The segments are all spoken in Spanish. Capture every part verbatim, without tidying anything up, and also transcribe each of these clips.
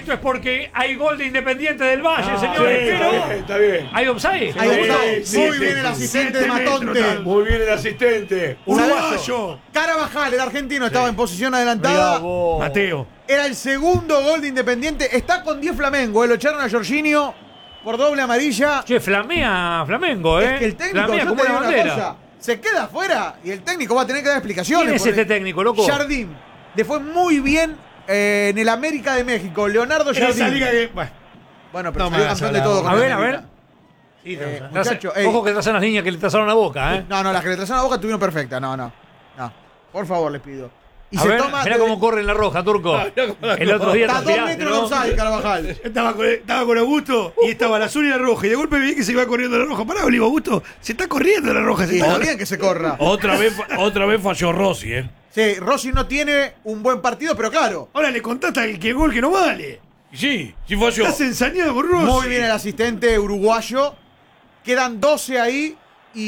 esto es porque hay gol de Independiente del Valle, Ah, señores. sí, pero está bien, está bien. ¿hay offside? Hay offside. Sí, Muy sí, bien sí, el sí. asistente de Siete Matonte. metros, muy bien el asistente. Uruguayo. Carabajal, el argentino, estaba en posición adelantada. Mateo. Era el segundo gol de Independiente. Está con diez Flamengo. eh, Lo echaron a Jorginho por doble amarilla. Che, flamea Flamengo, ¿eh? Es que el técnico, flamea yo como te una digo una bandera. cosa, se queda afuera y el técnico va a tener que dar explicaciones. ¿Quién es porque este técnico, loco? Jardim. Le fue muy bien eh, en el América de México. Leonardo Esa Jardim. liga que. Bueno, Bueno, pero No salió más campeón de hablamos. todo con A ver, a América. ver. Sí, Eh, traza- muchacho, ey. Ojo que trazan las líneas que le trazaron la boca, ¿eh? No, no, las que le trazaron a Boca estuvieron perfectas. No, no. No. Por favor, les pido. Y a se ver, toma. mirá de- cómo corre en la roja, Turco. Ah, mirá cómo la El otro día Está a dos transpiraste, metros de ¿no? offside, Carvajal. estaba con, estaba con Augusto y estaba la azul y la roja. Y de golpe vi que se iba corriendo la roja. Pará, le digo, Augusto, se está corriendo la roja. Se Y está está bien que se corra. Otra vez, otra vez falló Rossi, ¿eh? Sí, Rossi no tiene un buen partido, pero claro. Ahora le contaste al que gol que no vale. Y sí, sí falló. Estás ensañado con Rossi. Muy bien el asistente uruguayo. Quedan doce ahí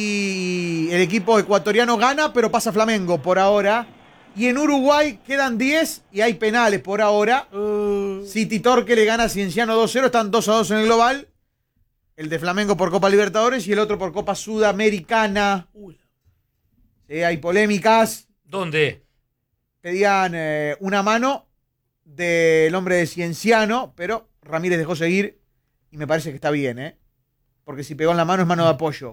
y el equipo ecuatoriano gana, pero pasa Flamengo por ahora. Y en Uruguay quedan diez y hay penales por ahora. Uh, City Torque le gana a Cienciano dos cero, están dos a dos en el global. El de Flamengo por Copa Libertadores y el otro por Copa Sudamericana. Sí, hay polémicas. ¿Dónde? Pedían eh, una mano del hombre de Cienciano, pero Ramírez dejó seguir y me parece que está bien, ¿eh? Porque si pegó en la mano es mano de apoyo.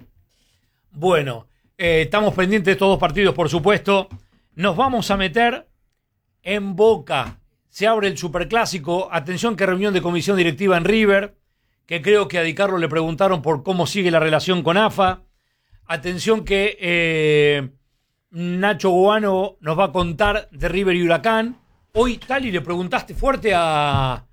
Bueno, eh, estamos pendientes de estos dos partidos, por supuesto. Nos vamos a meter en Boca. Se abre el superclásico. Atención que reunión de comisión directiva en River, que creo que a Di Carlo le preguntaron por cómo sigue la relación con A F A. Atención que eh, Nacho Guano nos va a contar de River y Huracán. Hoy, Tali, le preguntaste fuerte a...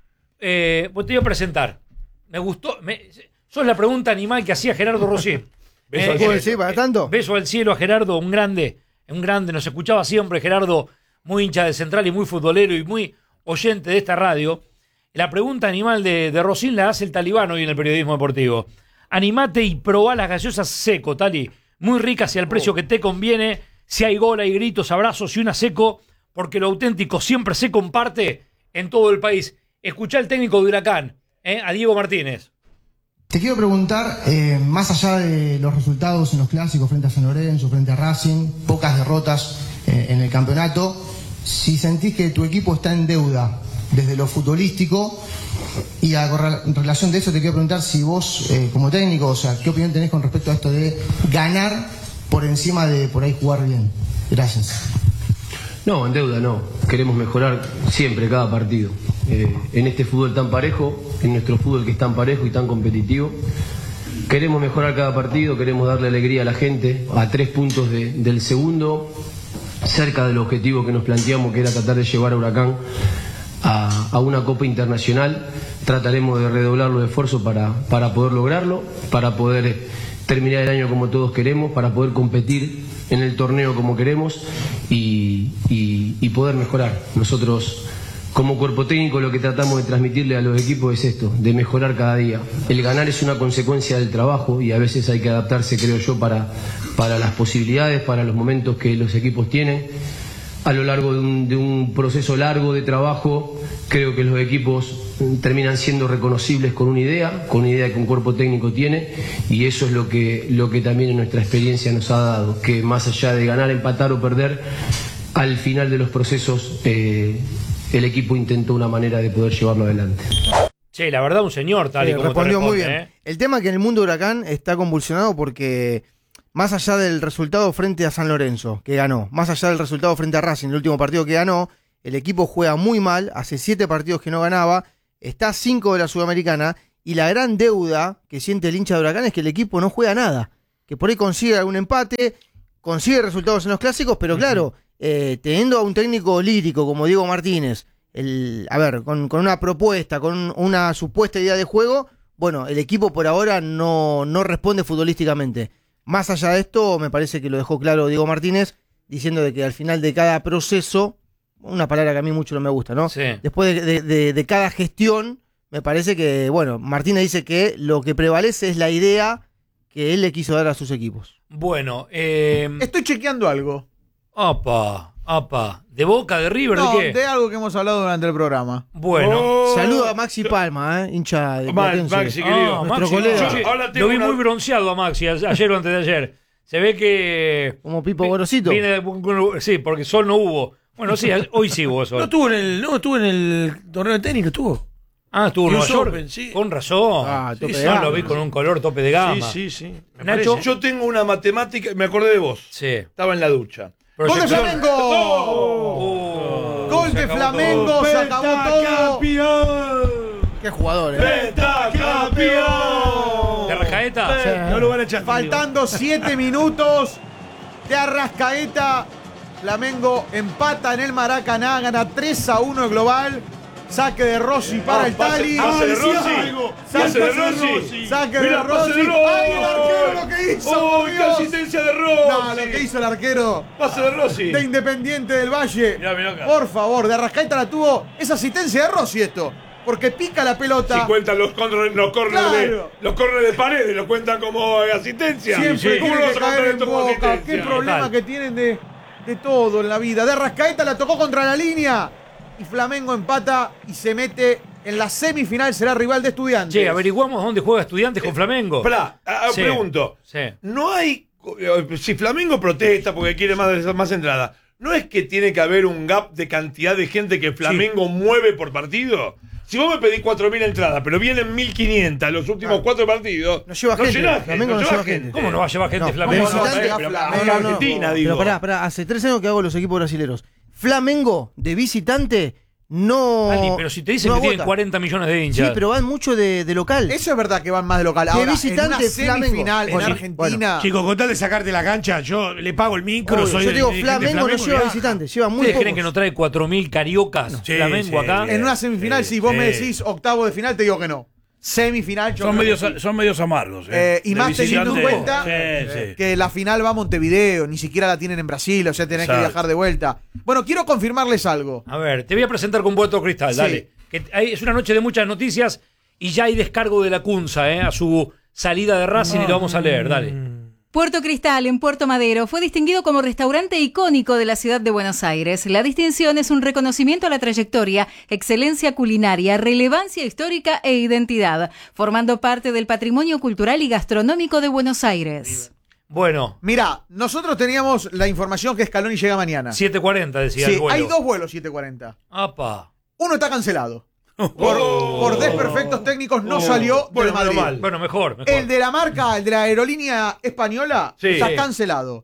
Eh, pues te voy a presentar. Me gustó... Me, sos la pregunta animal que hacía Gerardo Rossi. ¿Beso al cielo? ¿Sí, para tanto? Beso al cielo a Gerardo, un grande, un grande, nos escuchaba siempre Gerardo, muy hincha de Central y muy futbolero y muy oyente de esta radio. La pregunta animal de, de Rosín la hace el Talibán hoy en el periodismo deportivo. Animate y probá las gaseosas seco, Tali. Muy ricas y al precio que te conviene. Si hay gol, hay gritos, abrazos y una seco, porque lo auténtico siempre se comparte en todo el país. Escuchá al técnico de Huracán, ¿eh? A Diego Martínez. Te quiero preguntar, eh, más allá de los resultados en los clásicos frente a San Lorenzo, frente a Racing, pocas derrotas eh, en el campeonato, si sentís que tu equipo está en deuda desde lo futbolístico, y a corre- en relación de eso te quiero preguntar si vos, eh, como técnico, o sea, ¿qué opinión tenés con respecto a esto de ganar por encima de por ahí jugar bien? Gracias. No, en deuda no. Queremos mejorar siempre cada partido. Eh, en este fútbol tan parejo, en nuestro fútbol que es tan parejo y tan competitivo, queremos mejorar cada partido, queremos darle alegría a la gente, a tres puntos de- del segundo, cerca del objetivo que nos planteamos, que era tratar de llevar a Huracán a, a una Copa Internacional. Trataremos de redoblar los esfuerzos para, para poder lograrlo, para poder eh, terminar el año como todos queremos, para poder competir en el torneo como queremos y, y, y poder mejorar. Nosotros, como cuerpo técnico, lo que tratamos de transmitirle a los equipos es esto, de mejorar cada día. El ganar es una consecuencia del trabajo y a veces hay que adaptarse, creo yo, para, para las posibilidades, para los momentos que los equipos tienen. A lo largo de un, de un proceso largo de trabajo, creo que los equipos terminan siendo reconocibles con una idea, con una idea que un cuerpo técnico tiene, y eso es lo que, lo que también en nuestra experiencia nos ha dado, que más allá de ganar, empatar o perder, al final de los procesos eh, el equipo intentó una manera de poder llevarlo adelante. Che, la verdad, un señor, Tali, Sí, como te respondió muy responde, bien. ¿eh? El tema es que en el mundo Huracán está convulsionado porque, más allá del resultado frente a San Lorenzo, que ganó, más allá del resultado frente a Racing, el último partido que ganó, el equipo juega muy mal, hace siete partidos que no ganaba, está a cinco de la Sudamericana, y la gran deuda que siente el hincha de Huracán es que el equipo no juega nada, que por ahí consigue algún empate, consigue resultados en los clásicos, pero claro, eh, teniendo a un técnico lírico como Diego Martínez, el, a ver, con, con una propuesta, con una supuesta idea de juego, bueno, el equipo por ahora no, no responde futbolísticamente. Más allá de esto, me parece que lo dejó claro Diego Martínez, diciendo de que al final de cada proceso, una palabra que a mí mucho no me gusta, ¿no? Sí. Después de, de, de, de cada gestión, me parece que, bueno, Martínez dice que lo que prevalece es la idea que él le quiso dar a sus equipos. Bueno, eh... Estoy chequeando algo. Opa, opa. ¿De Boca, de River, No, de qué? de algo que hemos hablado durante el programa. Bueno. Oh, Saludo a Maxi Palma, eh, hincha de Ma- Platense. Maxi, querido. Ah, Nuestro Maxi, colega. yo- Yo ahora tengo lo vi una- muy bronceado a Maxi a- ayer o antes de ayer. Se ve que... Como Pipo Gorosito. Viene de- sí, porque sol no hubo. Bueno, sí, hoy sí hubo sol. No estuvo en el, no estuvo en el torneo de tenis, no estuvo. Ah, estuvo en News Nueva York. Open, sí. Con razón. Ah, tope Sí, de no, gama. lo vi con un color tope de gama. Sí, sí, sí. Me Nacho. parece. Yo tengo una matemática, me acordé de vos. Sí. Estaba en la ducha. ¡Gol de Proyección. Flamengo! Oh, ¡Gol se de acabó Flamengo! todo. ¡Se acabó todo! Qué jugador, eh. ¡Pentacampeón! ¿De Arrascaeta? Sí. No lo van a echar. Faltando siete minutos de Arrascaeta. Flamengo empata en el Maracaná, gana tres a uno el global. Saque de Rossi para el pase- Tali. pase de Rossi. Saque Pase de de Rossi. Rossi. Saque de Mirá, pase Rossi. de Rossi. ¡Ay, el arquero lo que hizo! ¡Oh, por qué Dios! asistencia de Rossi! No, lo que hizo el arquero Pase de Rossi. de Independiente del Valle. Mirá, mirá acá. Por favor, de Arrascaeta la tuvo. Es asistencia de Rossi esto. Porque pica la pelota. Si cuentan los corners los corners Claro. de, los corners de paredes, lo cuentan como asistencia. Siempre ¿Cómo tiene lo que vas a caer contar en esto como Boca. asistencia? Qué problema Total. que tienen de, de todo en la vida. De Arrascaeta la tocó contra la línea. Y Flamengo empata y se mete en la semifinal. Será rival de Estudiantes. Che, averiguamos dónde juega Estudiantes con Flamengo. Pará, a- a- Sí. pregunto. Sí. No hay. Si Flamengo protesta porque quiere más, más entrada, ¿no es que tiene que haber un gap de cantidad de gente que Flamengo mueve por partido? Si vos me pedís cuatro mil entradas, pero vienen mil quinientas los últimos cuatro partidos, No lleva gente, llenás Flamengo no lleva lleva gente. ¿Cómo no va a llevar gente No, Flamengo? de visitante, pero Flamengo. acá en No, no, no. Argentina, digo. Pero pará, pará, hace tres años que hago los equipos brasileños. Flamengo, de visitante, no. Dani, pero si te dicen no que tienen agota. cuarenta millones de Sí, hinchas. pero van mucho de, de local. Eso es verdad que van más de local. De Ahora, visitante, en una Flamengo. semifinal en Bueno, Argentina. Chicos, con tal de sacarte la cancha, yo le pago el micro. Obvio, soy yo el digo, dirigente de Flamengo no lleva viaja. visitante, lleva muy ¿Ustedes pocos. creen que no trae cuatro mil cariocas Sí, Flamengo sí, acá? bien. En una semifinal, Sí, si vos me sí. decís octavo de final, te digo que no. Semifinal, yo Son creo medios, que sí. son medios amargos. Eh, Eh. y De más teniendo en visitante, cuenta sí, sí. que la final va a Montevideo, ni siquiera la tienen en Brasil, o sea, tenés que Exacto. viajar de vuelta. Bueno, quiero confirmarles algo. A ver, te voy a presentar con Puerto Cristal, Sí. dale. Que hay- es una noche de muchas noticias y ya hay descargo de la Cunza, ¿eh? A su salida de Racing y lo vamos a leer, dale. Puerto Cristal, en Puerto Madero, fue distinguido como restaurante icónico de la ciudad de Buenos Aires. La distinción es un reconocimiento a la trayectoria, excelencia culinaria, relevancia histórica e identidad, formando parte del patrimonio cultural y gastronómico de Buenos Aires. Bueno, Mirá, nosotros teníamos la información que Scaloni llega mañana. siete cuarenta decía Sí, el vuelo. hay dos vuelos siete cuarenta. Apa. Uno está cancelado. Por, por desperfectos técnicos no salió Bueno, del Madrid. menos mal. Bueno, mejor, mejor. El de la marca, el de la aerolínea española, Sí. está Sí. cancelado.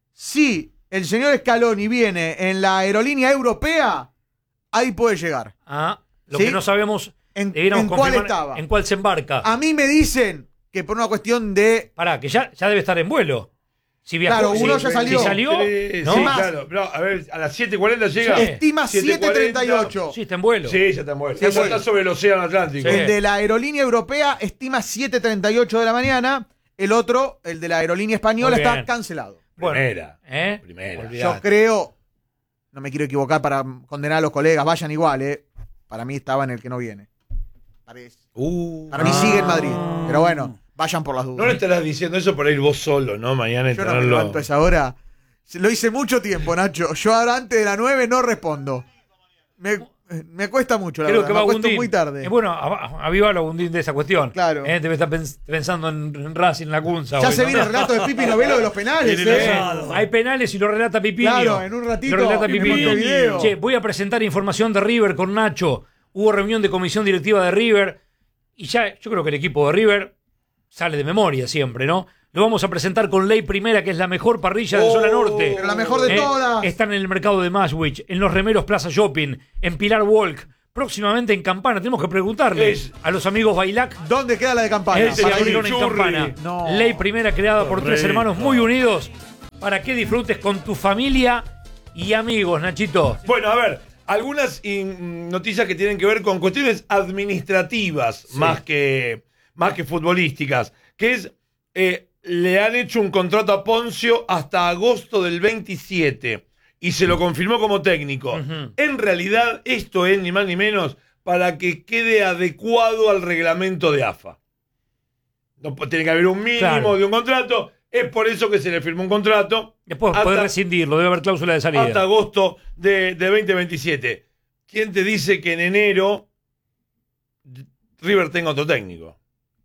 Si el señor Scaloni viene en la aerolínea europea, ahí puede llegar. Ah, lo ¿Sí? que no sabemos, ¿En, debiéramos en cuál confirmar estaba? en cuál se embarca. A mí me dicen que por una cuestión de... Pará, que ya, ya debe estar en vuelo. Si viajó, Claro, uno si- ya salió. Si salió, Sí, ¿no? sí, Más. claro. No, a ver, a las siete cuarenta llega. Sí. Estima siete treinta y ocho. Sí, está en vuelo. Sí, ya está en vuelo. Sí, Ya bueno. está sobre el océano Atlántico. Sí. El de la aerolínea europea estima siete treinta y ocho de la mañana. El otro, el de la aerolínea española, Muy bien. está cancelado. Bueno, Primera. ¿eh? Primera. Yo Olvidate. creo, no me quiero equivocar para condenar a los colegas, vayan igual, ¿eh? Para mí estaba en el que no viene. Parece. Uh, Para mí Ah. sigue en Madrid. Pero bueno, vayan por las no le dudas. estarás diciendo eso para ir vos solo, ¿no? Mañana y Yo no me tenerlo. levanto a esa hora. Se- Lo hice mucho tiempo, Nacho. Yo ahora antes de las nueve no respondo. Me, me cuesta mucho, la Creo verdad. que Me va acuesto Agundín. muy tarde. Eh, bueno, a- avívalo Agundín de esa cuestión. Claro. Eh, debe estar pens- pensando en, en Racing, en la Cunza. Ya hoy, se ¿no? viene el relato de Pipi Novelo de los penales, Eh, ¿eh? hay penales y lo relata Pipinio. Claro, en un ratito, Lo relata en Pipinio. Montevideo. Che, voy a presentar información de River con Nacho. Hubo reunión de comisión directiva de River y ya yo creo que el equipo de River sale de memoria siempre, ¿no? Lo vamos a presentar con Ley Primera, que es la mejor parrilla de Oh, zona norte. Pero la mejor de Eh, todas. Está en el mercado de Maswich, en los remeros Plaza Shopping, en Pilar Walk, próximamente en Campana. Tenemos que preguntarle Es- a los amigos Bailac. ¿Dónde queda la de campaña? Él se Para Para ir. abrieron en Churri. Campana. No. Ley Primera creada por tres Correcto. hermanos muy unidos para que disfrutes con tu familia y amigos, Nachito. Bueno, a ver, algunas in- noticias que tienen que ver con cuestiones administrativas más que, más que futbolísticas, que es, eh, le han hecho un contrato a Poncio hasta agosto del veintisiete y se lo confirmó como técnico. Ujú. En realidad, esto es ni más ni menos para que quede adecuado al reglamento de A F A. No, tiene que haber un mínimo Claro. de un contrato. Es por eso que se le firmó un contrato. Después hasta, podés rescindirlo, debe haber cláusula de salida. hasta agosto de, de veinte veintisiete. ¿Quién te dice que en enero River tenga otro técnico?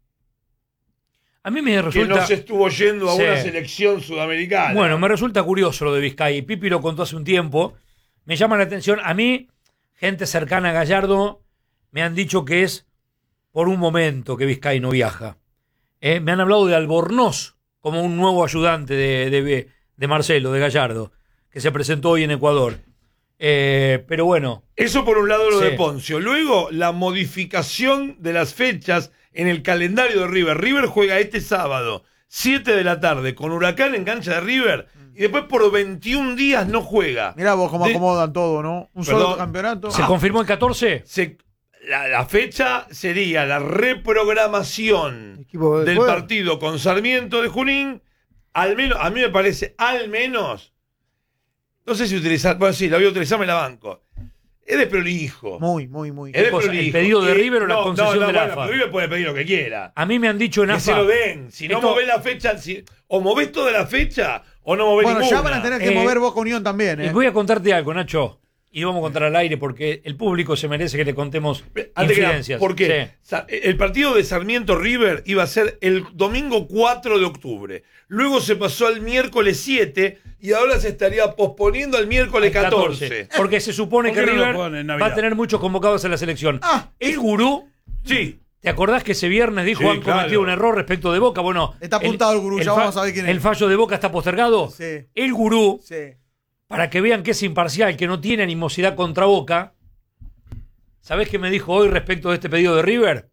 A mí me resulta... Que no se estuvo yendo a Sí. una selección sudamericana. Bueno, me resulta curioso lo de Vizcay. Pipi lo contó hace un tiempo. Me llama la atención. A mí, gente cercana a Gallardo, me han dicho que es por un momento que Vizcay no viaja. Eh, me han hablado de Albornoz como un nuevo ayudante de, de, de Marcelo, de Gallardo, que se presentó hoy en Ecuador. Eh, pero bueno. Eso por un lado lo Sí. de Poncio. Luego, la modificación de las fechas en el calendario de River. River juega este sábado, siete de la tarde, con Huracán en cancha de River, y después por veintiún días no juega. Mirá vos cómo De- acomodan todo, ¿no? Un Perdón. solo campeonato. ¿Se confirmó el catorce? Se- la, la fecha sería la reprogramación Equipo de del poder. partido con Sarmiento de Junín. Al menos, a mí me parece, al menos, no sé si utilizar, bueno, sí, la voy a utilizar, me la banco. Es de prolijo. Muy, muy, muy. Es de cosa? prolijo. ¿El pedido de Y- River o la no, concesión no, no, de la bueno, A F A? pero River puede pedir lo que quiera. A mí me han dicho en Que A se F A. lo den. Si no Esto- movés la fecha, si- o movés toda la fecha o no movés Bueno, ninguna. ya van a tener que Eh, mover Boca Unión también, Y ¿eh? voy a contarte algo, Nacho. Y vamos a contar al aire porque el público se merece que le contemos Antes que nada, infidencias. ¿por qué? Sí. Sa- El partido de Sarmiento River iba a ser el domingo cuatro de octubre. Luego se pasó al miércoles siete y ahora se estaría posponiendo al miércoles Al catorce. Porque se supone ¿Por que qué no lo River ponen en va Navidad? a tener muchos convocados en la selección. Ah, el gurú, Sí. ¿te acordás que ese viernes dijo Sí, han claro. cometido un error respecto de Boca? Bueno, Está apuntado el gurú, ya fa- vamos a ver quién es. El fallo de Boca está postergado. Sí. El gurú, Sí. para que vean que es imparcial, que no tiene animosidad contra Boca, ¿sabés qué me dijo hoy respecto de este pedido de River?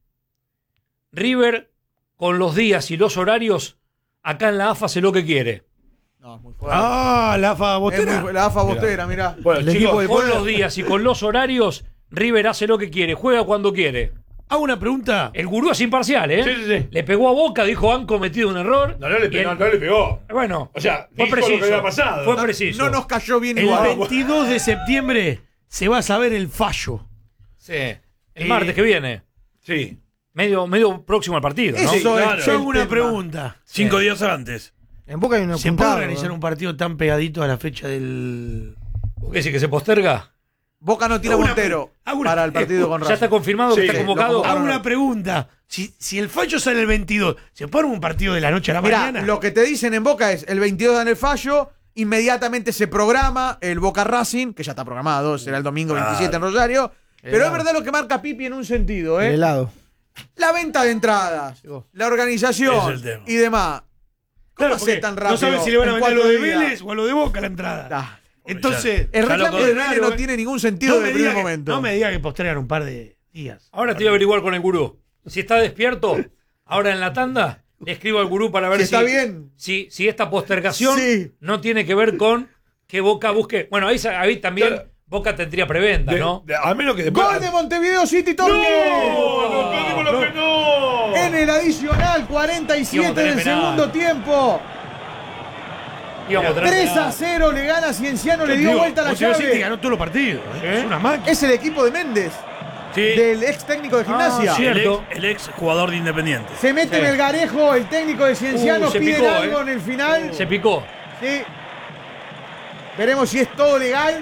River, con los días y los horarios, acá en la A F A hace lo que quiere. No, es muy fuerte. Ah, la AFA Es botera. muy- la AFA Bostera, mirá. Bueno, El chicos, equipo del Con poder. los días y con los horarios, River hace lo que quiere, juega cuando quiere. Hago una pregunta. El gurú es imparcial, ¿eh? Sí, sí, sí. Le pegó a Boca, dijo han cometido un error. No, no le, Y pe- el- no, no le pegó. Bueno, O sea, fue dijo lo preciso. que había pasado. Fue No- preciso. No nos cayó bien El igual. veintidós de septiembre se va a saber el fallo. Sí. El Eh, martes que viene. Sí. Medio, medio próximo al partido, ¿no? Eso es claro. Yo el hago una tema. pregunta. Cinco días antes. En Boca hay una ¿Se puede puntada, organizar ¿no? un partido tan pegadito a la fecha del. ¿Qué decir, que se posterga? Boca no tira Hago una Montero pre- hago una- para el partido con ¿Ya Racing. está confirmado Sí, que está lo convocado? convocaron. Hago una pregunta. Si, si el fallo sale el veintidós, ¿se puede armar un partido de la noche a la Mirá, mañana? lo que te dicen en Boca es el veintidós dan el fallo, inmediatamente se programa el Boca Racing, que ya está programado, será el domingo veintisiete en Rosario. Pero es verdad lo que marca Pipi en un sentido, El ¿eh? helado. La venta de entradas, la organización Ese es el tema. y demás. ¿Cómo Claro, hace porque tan rápido? no saben si le van a en vender a lo cuatro de días? Vélez o a lo de Boca la entrada. Ah, Entonces, El Ya lo reclamo de Vélez condenaron, no ¿eh? tiene ningún sentido no de me, primer diga que, momento. no me diga que postergan un par de días. Ahora te voy a averiguar con el gurú. Si está despierto, ahora en la tanda, le escribo al gurú para ver Si si, está bien. Si, si esta postergación Sí. no tiene que ver con que Boca busque. Bueno, ahí, sa- ahí también Claro. Boca tendría preventa, De- ¿no? de- a menos que después. Gol de Montevideo City Torque. ¡No! ¡No perdimos la penal! En el adicional cuarenta y Íbamos a siete tener del penal. segundo tiempo. Íbamos a tener tres a penal. cero le gana Cienciano, le dio Digo, vuelta a la Montevideo City llave. ganó todos los partidos. ¿eh? Es una máquina. Es el equipo de Méndez, Sí. del ex técnico de Gimnasia. Ah, sí. El Cierto. ex, el ex jugador de Independiente. Se mete Sí. en el garejo el técnico de Cienciano, Uh, se piden picó, algo eh. en el final. Se picó. Sí. Veremos si es todo legal.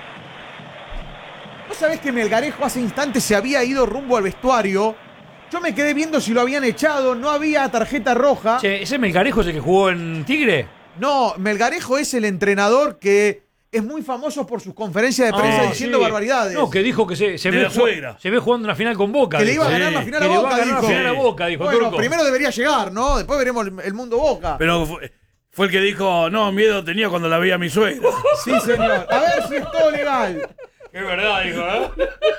¿Vos sabés que Melgarejo hace instantes se había ido rumbo al vestuario? Yo me quedé viendo si lo habían echado, no había tarjeta roja. Che, ¿ese Melgarejo es el que jugó en Tigre? No, Melgarejo es el entrenador que es muy famoso por sus conferencias de prensa Ah, diciendo sí. barbaridades. No, que dijo que se, se, De ve, la ju- suegra. se ve jugando una final con Boca. que le dijo. iba a ganar Sí. la final Que a le va Boca, a ganar la dijo. final a Boca, dijo Bueno, Turco. primero debería llegar, ¿no? Después veremos el, el mundo Boca. Pero fue, fue el que dijo, no, miedo tenía cuando la veía mi suegra. Sí, señor. A ver si es todo legal. Es verdad, dijo, ¿eh?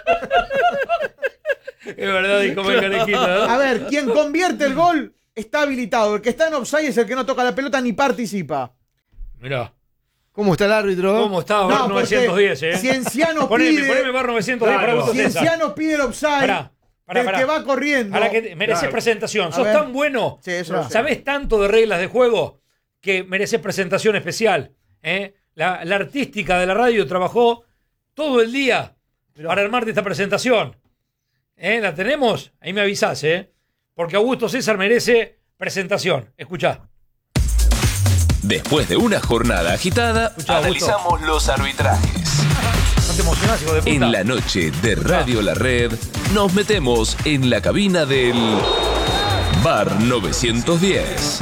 Es verdad, dijo Melgarejito, ¿eh? A ver, quien convierte el gol está habilitado. El que está en offside es el que no toca la pelota ni participa. Mirá. ¿Cómo está el árbitro? ¿Cómo está Bar No, porque novecientos diez, eh? Cienciano Poneme, pide- poneme Bar novecientos diez para Claro. vos, César. Cienciano pide el offside Pará, pará, del pará. que va corriendo. Para que mereces Claro. presentación. A Sos ver. tan bueno. Sí, eso lo sé. Sabés tanto de reglas de juego que mereces presentación especial. ¿eh? La, la artística de la radio trabajó todo el día para armarte esta presentación. ¿Eh? ¿La tenemos? Ahí me avisás, ¿eh? Porque Augusto César merece presentación. Escuchá. Después de una jornada agitada, Escuchá, analizamos los arbitrajes. No te emocionás, hijo de puta. En la noche de Radio La Red, nos metemos en la cabina del Bar novecientos diez.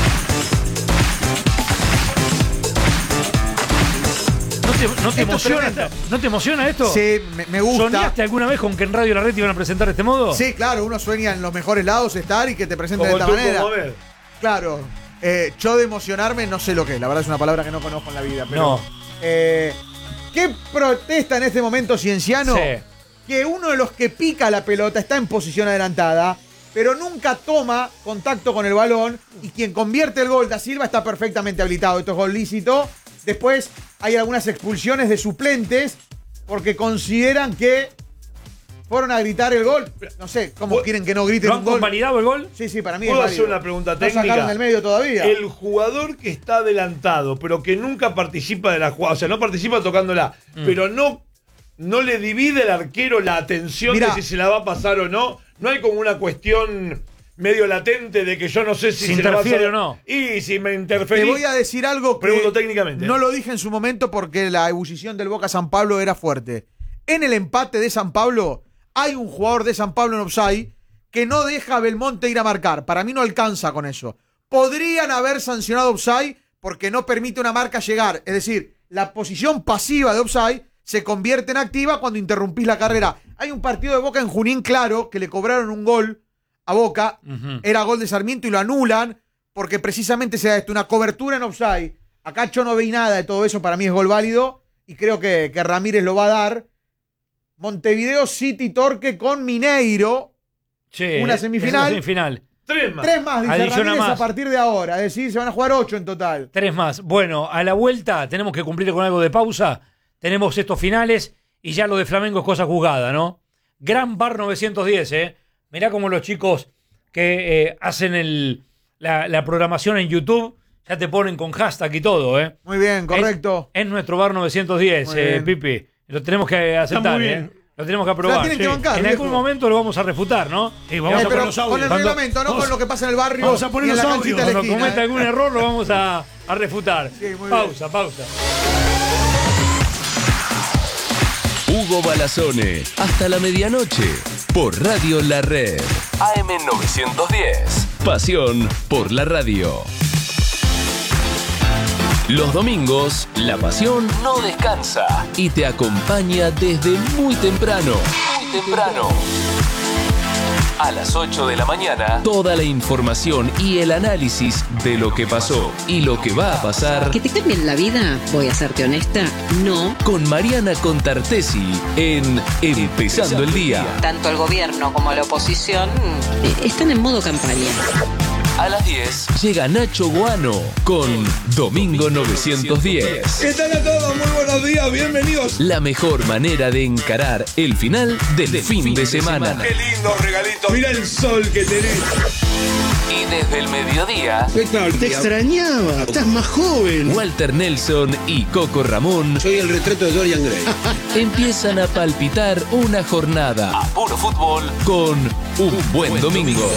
¿No te, no te Esto es emociona? tremendo. ¿No te emociona esto? Sí, me, me gusta. ¿Soñaste alguna vez con que en Radio La Red te iban a presentar de este modo? Sí, claro, uno sueña en los mejores lados estar y que te presenten de Como esta tú, manera. como ver. Claro. Eh, yo de emocionarme no sé lo que es. La verdad es una palabra que no conozco en la vida. Pero, No. eh, ¿qué protesta en este momento Cienciano? Sí. Que uno de los que pica la pelota está en posición adelantada, pero nunca toma contacto con el balón y quien convierte el gol, Da Silva, está perfectamente habilitado. Esto es gol lícito. Después hay algunas expulsiones de suplentes porque consideran que fueron a gritar el gol. No sé, ¿cómo quieren que no griten ¿Lo un han gol? convalidado el gol? Sí, sí, para mí es ¿Puedo válido. hacer una pregunta No técnica? sacaron del medio todavía. El jugador que está adelantado, pero que nunca participa de la jugada, o sea, no participa tocándola, Mm. pero no, no le divide el arquero la atención Mirá. de si se la va a pasar o no. No hay como una cuestión medio latente de que yo no sé si, Si se la va a interfiere pasar. o no. Y si me Te interferís. voy a decir algo que Pregunto técnicamente. no lo dije en su momento porque la ebullición del Boca San Pablo era fuerte. En el empate de San Pablo hay un jugador de San Pablo en offside que no deja a Belmonte ir a marcar. Para mí no alcanza con eso. Podrían haber sancionado offside porque no permite una marca llegar. Es decir, la posición pasiva de offside se convierte en activa cuando interrumpís la carrera. Hay un partido de Boca en Junín claro que le cobraron un gol a Boca. Ujú. Era gol de Sarmiento y lo anulan porque precisamente se da esto, una cobertura en offside. Acá yo no veí nada de todo eso, para mí es gol válido y creo que, que Ramírez lo va a dar. Montevideo City Torque con Mineiro. Che, Una es semifinal. una semifinal. Tres más. Tres más, dice Adiciona Ramírez más. a partir de ahora. Es decir, se van a jugar ocho en total. Tres más. Bueno, a la vuelta tenemos que cumplir con algo de pausa. Tenemos estos finales y ya lo de Flamengo es cosa juzgada, ¿no? Gran Bar novecientos diez, ¿eh? Mirá cómo los chicos que eh, hacen el, la, la programación en YouTube ya te ponen con hashtag y todo, ¿eh? Muy bien, correcto. Es, es nuestro Bar novecientos diez, Muy eh, bien. Pipi. Lo tenemos que aceptar, muy ¿eh? bien. Lo tenemos que aprobar. La tienen que bancar, En viejo. algún momento lo vamos a refutar, ¿no? Sí, vamos Eh, a pero poner los audios. con el Cuando- reglamento, no vamos- con lo que pasa en el barrio. vamos a poner y en los la audios. canchita de la Cuando esquina, cometa ¿eh? algún error lo vamos a, a refutar. Sí, muy bien. pausa, pausa. Hugo Balazone, hasta la medianoche, por Radio La Red. A M novecientos diez. Pasión por la radio. Los domingos, la pasión no descansa y te acompaña desde muy temprano. Muy temprano. A las ocho de la mañana, toda la información y el análisis de lo que pasó y lo que va a pasar ¿Que te cambien la vida? Voy a serte honesta, no. con Mariana Contartesi en Empezando el Día. Tanto el gobierno como la oposición eh, están en modo campaña. A las diez llega Nacho Guano con Domingo novecientos diez. ¿Qué tal a todos? Muy buenos días, bienvenidos. La mejor manera de encarar el final del fin de semana. Qué lindo regalito. Mira el sol que tenés. Y desde el mediodía, Te extrañaba, estás más joven. Walter Nelson y Coco Ramón Soy el retrato de Dorian Gray. empiezan a palpitar una jornada a puro fútbol con un buen domingo.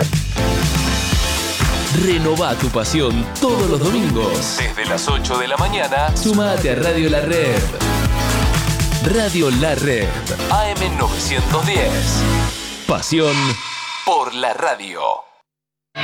Renová tu pasión todos los domingos. Desde las ocho de la mañana, sumate a Radio La Red. Radio La Red, A M novecientos diez. Pasión por la radio.